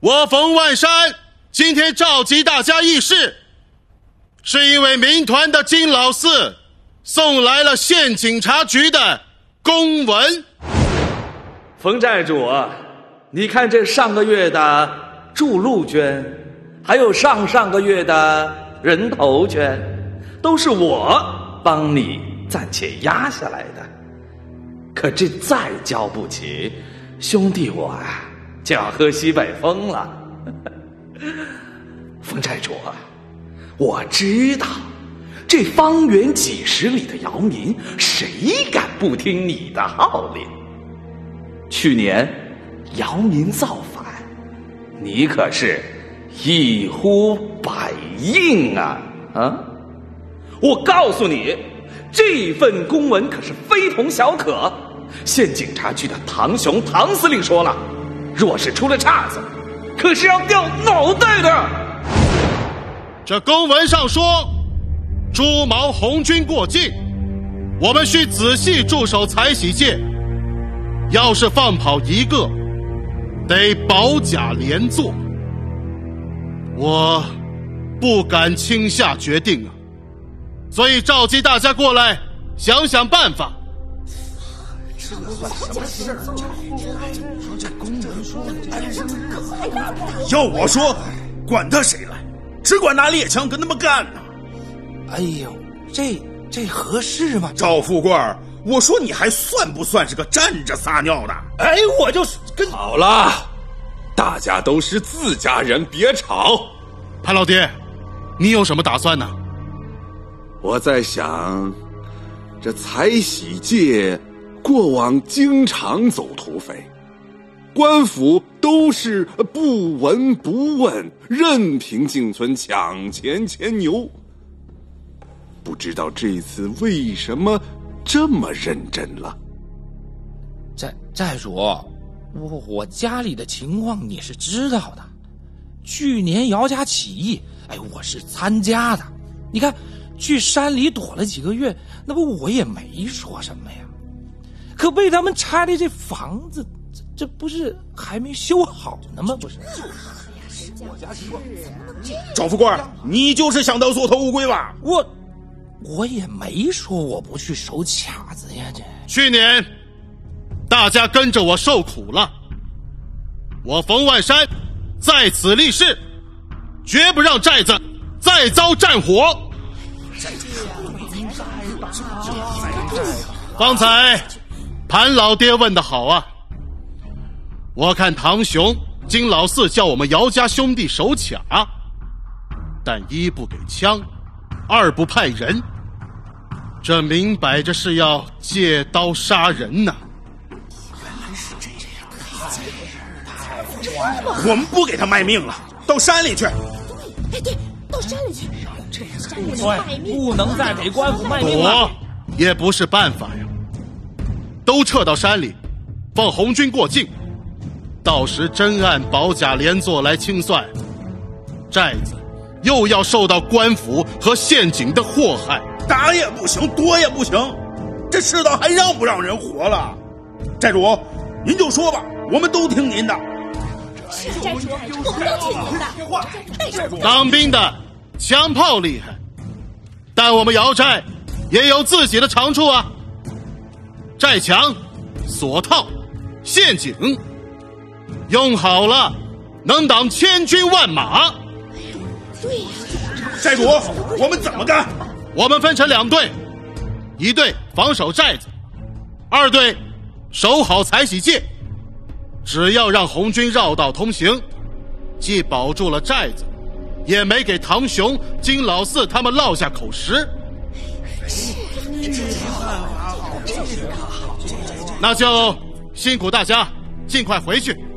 我冯万山今天召集大家议事，是因为民团的金老四送来了县警察局的公文。 冯寨主，你看这上个月的筑路捐，还有上上个月的人头捐，都是我帮你暂且压下来的。可这再交不起，兄弟我就要喝西北风了。冯寨主，我知道这方圆几十里的姚民，谁敢不听你的号令？去年姚民造反，你可是一呼百应啊！我告诉你，这份公文可是非同小可。县警察局的唐雄唐司令说了，若是出了岔子，可是要掉脑袋的。 这公文上说，朱毛红军过境，我们需仔细驻守采喜界。要是放跑一个，得保甲连坐。我不敢轻下决定啊，所以召集大家过来想想办法。 要我说，管他谁来，只管拿猎枪跟他们干呢。 哎呦，这合适吗？ 赵富贵，我说你还算不算是个站着撒尿的？ 哎，我就是跟…… 好了，大家都是自家人，别吵。 潘老爹，你有什么打算呢？ 我在想，这采喜界过往经常走土匪，官府都是不闻不问，任凭进村抢钱牵牛。不知道这次为什么这么认真了？ 寨主，我家里的情况你是知道的。去年姚家起义，我是参加的。你看，去山里躲了几个月，那不我也没说什么呀。可被他们拆的这房子，这不是还没修好呢吗？不是。 赵富贵，你就是想当缩头乌龟吧？ 我也没说我不去守卡子呀。 去年大家跟着我受苦了，我冯万山在此立誓，绝不让寨子再遭战火。方才潘老爹问得好啊，我看唐雄、金老四叫我们姚家兄弟守卡，但一不给枪，二不派人，这明摆着是要借刀杀人呢。 我们不给他卖命了，到山里去。 对，到山里去。 对，不能再给官府卖命了。 躲也不是办法呀，都撤到山里，放红军过境。到时真按保甲连坐来清算，寨子又要受到官府和县警的祸害。 打也不行，躲也不行，这世道还让不让人活了？寨主，您就说吧，我们都听您的。 是寨主，我们都听您的。 当兵的枪炮厉害，但我们姚寨也有自己的长处啊。寨墙、锁套、陷阱，用好了能挡千军万马。 对呀， 寨主，我们怎么干？ 我们分成两队，一队防守寨子，二队守好采喜界。只要让红军绕道通行，既保住了寨子，也没给唐雄、金老四他们落下口实。那就辛苦大家，尽快回去。